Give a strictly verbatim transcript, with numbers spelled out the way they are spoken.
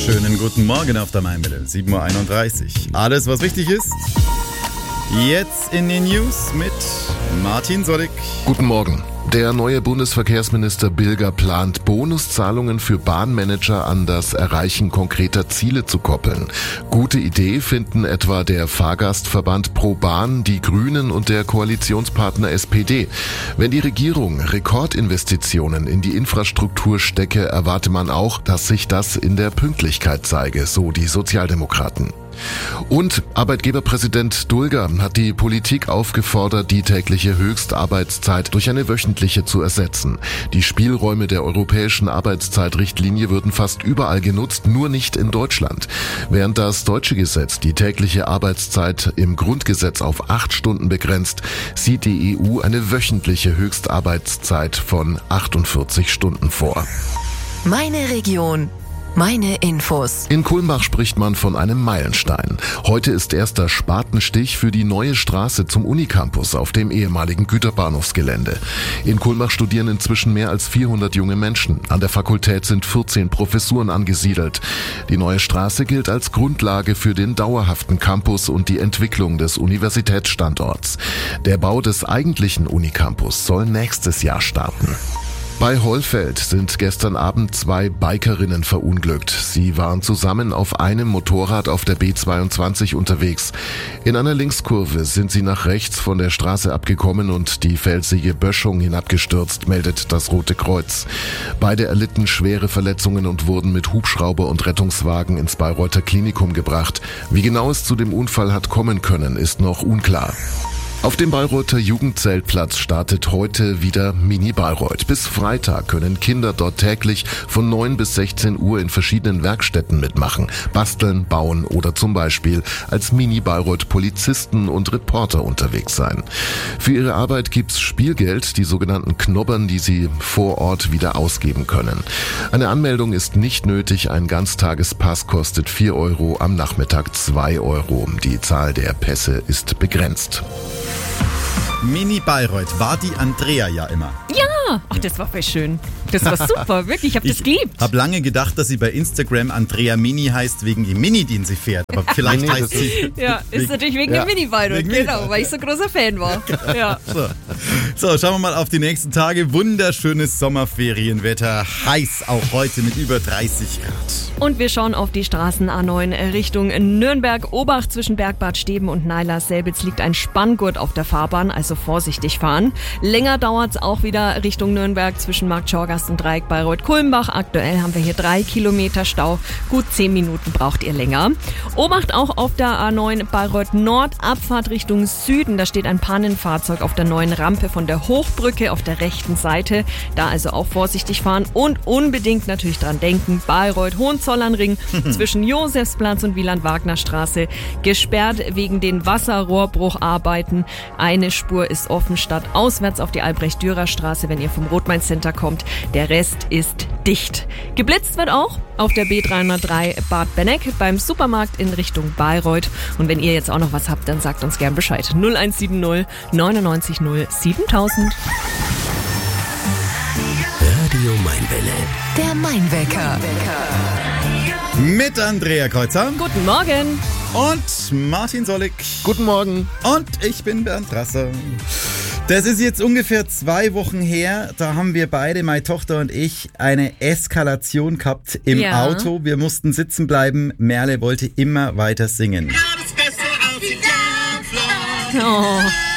Schönen guten Morgen auf der Mainwelle, sieben Uhr einunddreißig. Alles, was wichtig ist, jetzt in den News mit Martin Sollig. Guten Morgen. Der neue Bundesverkehrsminister Bilger plant, Bonuszahlungen für Bahnmanager an das Erreichen konkreter Ziele zu koppeln. Gute Idee finden etwa der Fahrgastverband ProBahn, die Grünen und der Koalitionspartner S P D. Wenn die Regierung Rekordinvestitionen in die Infrastruktur stecke, erwarte man auch, dass sich das in der Pünktlichkeit zeige, so die Sozialdemokraten. Und Arbeitgeberpräsident Dulger hat die Politik aufgefordert, die tägliche Höchstarbeitszeit durch eine wöchentliche zu ersetzen. Die Spielräume der europäischen Arbeitszeitrichtlinie würden fast überall genutzt, nur nicht in Deutschland. Während das deutsche Gesetz die tägliche Arbeitszeit im Grundgesetz auf acht Stunden begrenzt, sieht die E U eine wöchentliche Höchstarbeitszeit von achtundvierzig Stunden vor. Meine Region. Meine Infos. In Kulmbach spricht man von einem Meilenstein. Heute ist erster Spatenstich für die neue Straße zum Unicampus auf dem ehemaligen Güterbahnhofsgelände. In Kulmbach studieren inzwischen mehr als vierhundert junge Menschen. An der Fakultät sind vierzehn Professuren angesiedelt. Die neue Straße gilt als Grundlage für den dauerhaften Campus und die Entwicklung des Universitätsstandorts. Der Bau des eigentlichen Unicampus soll nächstes Jahr starten. Bei Hollfeld sind gestern Abend zwei Bikerinnen verunglückt. Sie waren zusammen auf einem Motorrad auf der B zweiundzwanzig unterwegs. In einer Linkskurve sind sie nach rechts von der Straße abgekommen und die felsige Böschung hinabgestürzt, meldet das Rote Kreuz. Beide erlitten schwere Verletzungen und wurden mit Hubschrauber und Rettungswagen ins Bayreuther Klinikum gebracht. Wie genau es zu dem Unfall hat kommen können, ist noch unklar. Auf dem Bayreuther Jugendzeltplatz startet heute wieder Mini Bayreuth. Bis Freitag können Kinder dort täglich von neun bis sechzehn Uhr in verschiedenen Werkstätten mitmachen, basteln, bauen oder zum Beispiel als Mini Bayreuth Polizisten und Reporter unterwegs sein. Für ihre Arbeit gibt's Spielgeld, die sogenannten Knobbern, die sie vor Ort wieder ausgeben können. Eine Anmeldung ist nicht nötig, ein Ganztagespass kostet vier Euro, am Nachmittag zwei Euro. Die Zahl der Pässe ist begrenzt. Mini Bayreuth war die Andrea ja immer. Ja, ach, das war voll schön. Das war super, wirklich, ich habe das geliebt. Ich habe lange gedacht, dass sie bei Instagram Andrea Mini heißt, wegen dem Mini, den sie fährt. Aber vielleicht Nee, heißt sie... Ja, ist wegen, natürlich wegen ja, dem Mini-Bayreuth, wegen genau, Mini. weil ich so großer Fan war. Ja. So. so, schauen wir mal auf die nächsten Tage. Wunderschönes Sommerferienwetter. Heiß auch heute mit über dreißig Grad. Und wir schauen auf die Straßen A neun Richtung Nürnberg. Obacht zwischen Bergbad Steben und Neilas-Selbitz liegt ein Spanngurt auf der Fahrbahn, also vorsichtig fahren. Länger dauert es auch wieder Richtung Nürnberg zwischen Marktschorgast und Dreieck Bayreuth-Kulmbach. Aktuell haben wir hier drei Kilometer Stau. Gut zehn Minuten braucht ihr länger. Obacht auch auf der A neun Bayreuth Nord, Abfahrt Richtung Süden. Da steht ein Pannenfahrzeug auf der neuen Rampe von der Hochbrücke auf der rechten Seite. Da also auch vorsichtig fahren und unbedingt natürlich dran denken, Bayreuth Hohenzollernring zwischen Josefsplatz und Wieland-Wagner-Straße gesperrt wegen den Wasserrohrbrucharbeiten. Eine Spur ist offen statt auswärts auf die Albrecht-Dürer-Straße, wenn ihr vom Rotmain-Center kommt. Der Rest ist dicht. Geblitzt wird auch auf der B dreihundertdrei Bad Benneck beim Supermarkt in Richtung Bayreuth. Und wenn ihr jetzt auch noch was habt, dann sagt uns gern Bescheid. null eins sieben null neun neun null siebentausend. Radio Mainwelle. Der Mainwecker. Mit Andrea Kreuzer Guten Morgen. und Martin Sollig. Guten Morgen. Und ich bin Bernd Rasser. Das ist jetzt ungefähr zwei Wochen her. Da haben wir beide, meine Tochter und ich, eine Eskalation gehabt im Ja. Auto. Wir mussten sitzen bleiben. Merle wollte immer weiter singen. Oh.